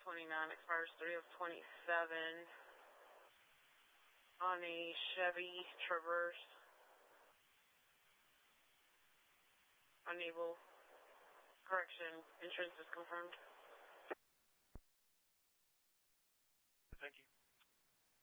29, expires 3 of 27 on a Chevy Traverse. Unable. Correction, insurance is confirmed. Thank you.